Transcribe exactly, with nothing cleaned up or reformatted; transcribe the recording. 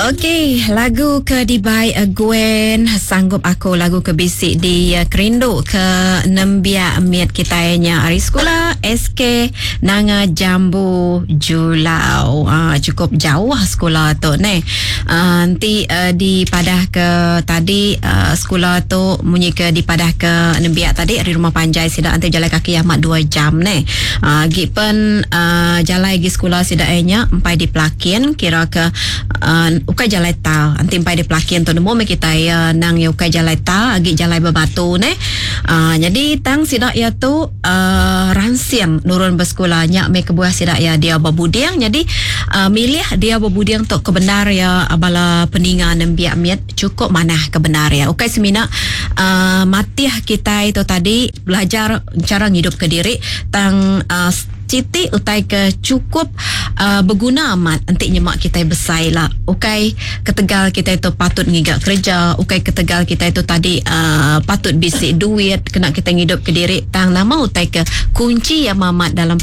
Okey, lagu ke Dibai uh, Gwen sanggup aku lagu ke bisik di uh, kerindu ke nembia miat kita nya hari sekolah S K Nanga Jambu Julau. Uh, cukup jauh sekolah tu ni. Uh, nanti uh, di padah ke tadi uh, sekolah tu munyi ke di padah ke nembia tadi di rumah Panjai sida antai jalan kaki amat dua jam ni. Uh, gipen uh, jalan gi sekolah sida nya empai di Pelakin kira ke uh, ukai jalai ta anti empai di Pelakin tu nemu kita ya nang ya ukai jalai ta agi jalai Babatu ne. Uh, jadi tang sidak ya tu uh, ransiang nurun bersekolahnya me kebuah sidak ya dia babudiang jadi uh, milih dia babudiang tu kebenar ya bala peningan biak miat cukup manah kebenar ya ukai semina uh, matih kita itu tadi belajar cara hidup ke diri tang uh, Citi utai ke cukup uh, berguna amat nanti nyemak kita besai lah. Ukai ketegal kita itu patut ngigak kerja, ukai ketegal kita itu tadi uh, patut bisik duit, kena kita hidup ke diri tang nama utai ke kunci yang mamat dalam